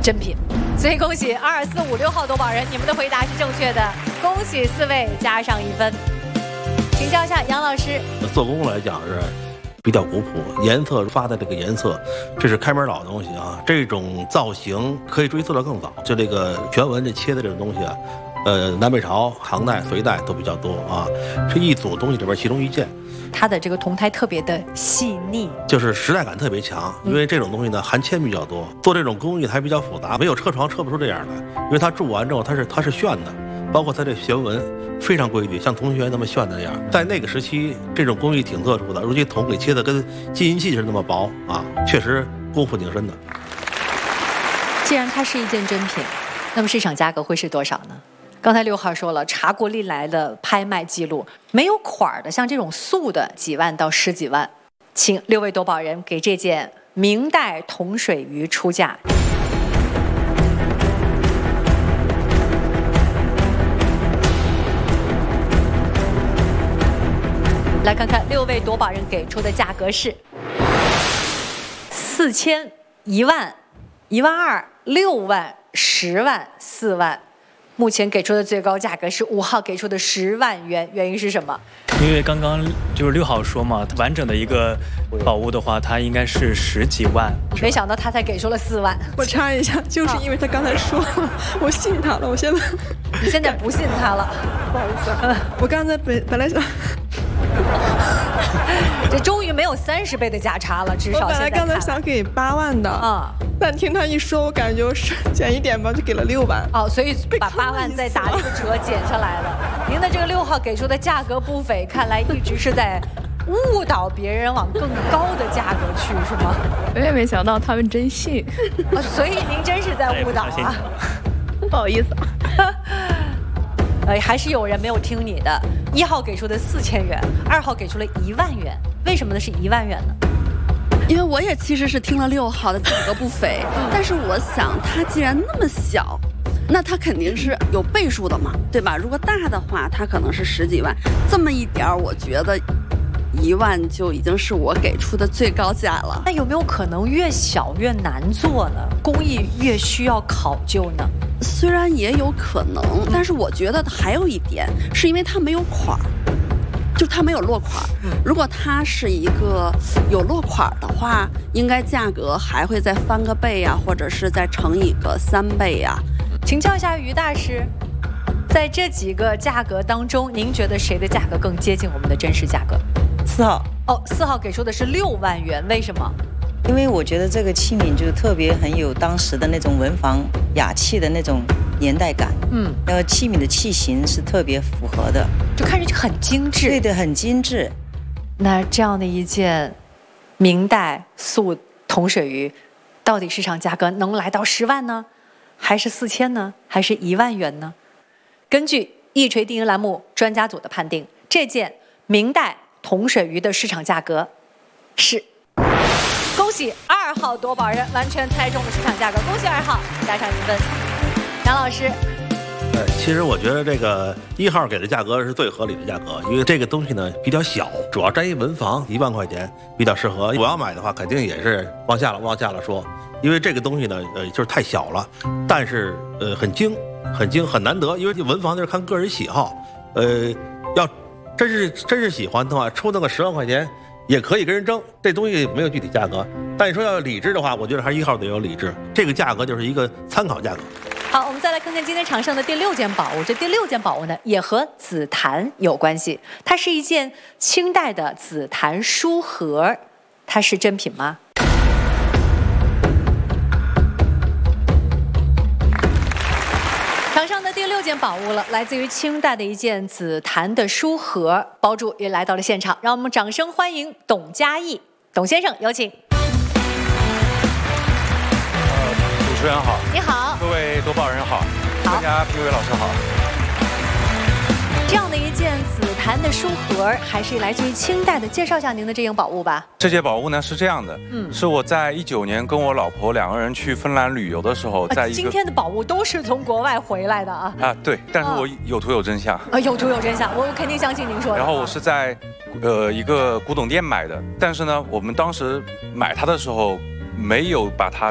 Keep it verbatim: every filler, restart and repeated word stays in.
真品。所以恭喜二四五六号夺宝人，你们的回答是正确的，恭喜四位加上一分。请教一下杨老师， 做工来讲是比较古朴，颜色发的这个颜色，这是开门老的东西啊。这种造型可以追溯到更早，就这个旋纹这切的这种东西啊，呃，南北朝、唐代、隋代都比较多啊。这一组东西里边其中一件， 它的这个铜胎特别的细腻， 就是时代感特别强。因为这种东西呢，含铅比较多，做这种工艺还比较复杂，没有车床车不出这样来。因为它铸完之后，它是它是炫的，包括它这旋纹。非常规矩，像铜圈那么炫的那样，在那个时期，这种工艺挺特殊的。如今铜给切的跟金银器似的那么薄啊，确实功夫挺深的。 既然它是一件真品，那么市场价格会是多少呢？刚才六号说了，查过历来的拍卖记录，没有款的，像这种素的，几万到十几万。请六位夺宝人给这件明代铜水鱼出价。来看看六位夺宝人给出的价格是四千、一万、一万二、六万、十万、四万。目前给出的最高价格是五号给出的十万元，原因是什么？ 因为刚刚就是六号说嘛，完整的一个宝物的话，它应该是十几万。 没想到他才给出了四万。 我插一下，就是因为他刚才说了，我信他了，我现在你现在不信他了？ 不好意思啊，我刚才本本来想。 这终于没有三十倍的价差了，至少现在看来。 我本来刚才想给八万的啊，但听他一说，我感觉我是减一点吧，就给了六万。 哦，所以把八万再打了一个折，减下来了。您的这个六号给出的价格不菲，看来一直是在误导别人往更高的价格去，是吗？ 我也没想到他们真信， 哦、所以您真是在误导啊！ 不好意思啊。 呃，还是有人没有听你的。一号给出的四千元，二号给出了一万元，为什么呢？是一万元呢？ 因为我也其实是听了六号的价格不菲，但是我想它既然那么小，那它肯定是有倍数的嘛，对吧？如果大的话，它可能是十几万，这么一点儿，我觉得一万就已经是我给出的最高价了。 那有没有可能越小越难做呢？工艺越需要考究呢？ 虽然也有可能，但是我觉得还有一点，是因为它没有款儿，就它没有落款儿。如果它是一个有落款儿的话，应该价格还会再翻个倍呀、啊，或者是再乘以个三倍呀、啊。 请教一下于大师，在这几个价格当中，您觉得谁的价格更接近我们的真实价格？ 四号。 哦，四号给出的是六万元，为什么？ 因为我觉得这个器皿就特别很有当时的那种文房雅器的那种年代感，嗯，那个器皿的器型是特别符合的， 就看上去很精致。 对的，很精致。 那这样的一件明代素铜水鱼，到底市场价格能来到十万呢，还是四千呢，还是一万元呢？根据一锤定音栏目专家组的判定，这件明代铜水鱼的市场价格是。恭喜二号夺宝人完全猜中了市场价格，恭喜二号加上一分。杨老师， 呃，其实我觉得这个一号给的价格是最合理的价格，因为这个东西呢比较小，主要占一文房，一万块钱比较适合。我要买的话，肯定也是往下了往下了说，因为这个东西呢，呃，就是太小了，但是呃很精，很精，很难得，因为文房就是看个人喜好，呃，要真是真是喜欢的话，出那个十万块钱。也可以跟人争，这东西没有具体价格，但你说要理智的话，我觉得还是一号得有理智，这个价格就是一个参考价格。 好，我们再来看看今天场上的第六件宝物。这第六件宝物呢，也和紫檀有关系，它是一件清代的紫檀书盒，它是真品吗？场上的第六件宝物了，来自于清代的一件紫檀的书盒，包主也来到了现场，让我们掌声欢迎董嘉义，董先生，有请。 呃，主持人好， 你好， 各位夺宝人好，大家评委老师好。 这样的一件紫檀的书盒，还是来自于清代的，介绍一下您的这件宝物吧。 这件宝物呢是这样的，嗯，是我在一九年跟我老婆两个人去芬兰旅游的时候，在一个、 啊、今天的宝物都是从国外回来的啊。 啊，对，但是我有图有真相。 啊，有图有真相，我肯定相信您说的。 然后我是在呃一个古董店买的，但是呢，我们当时买它的时候没有把它